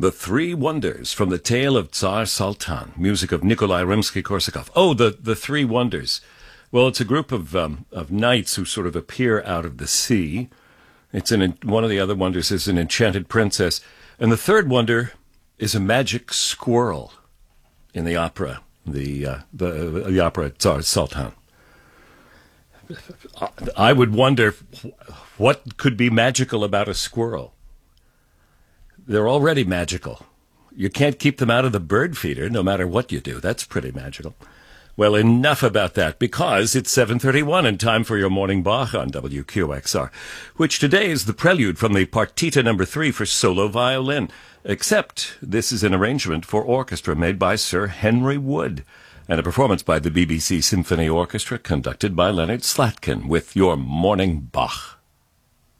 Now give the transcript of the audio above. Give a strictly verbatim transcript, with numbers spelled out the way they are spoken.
The Three Wonders from the Tale of Tsar Sultan, music of Nikolai Rimsky-Korsakov. Oh, the, the Three Wonders. Well, it's a group of um, of knights who sort of appear out of the sea. It's an one of the other wonders is an enchanted princess, and the third wonder is a magic squirrel in the opera, the uh, the, the opera Tsar Sultan. I would wonder what could be magical about a squirrel. They're already magical. You can't keep them out of the bird feeder, no matter what you do. That's pretty magical. Well, enough about that, because it's seven thirty-one and time for your morning Bach on W Q X R, which today is the prelude from the Partita number three for solo violin, except this is an arrangement for orchestra made by Sir Henry Wood, and a performance by the B B C Symphony Orchestra conducted by Leonard Slatkin with your morning Bach.